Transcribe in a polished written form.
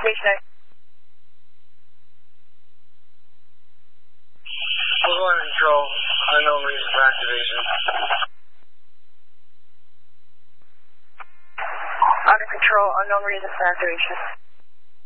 Station 9. We're going to control, unknown reason for activation. Out of control, unknown reason for activation.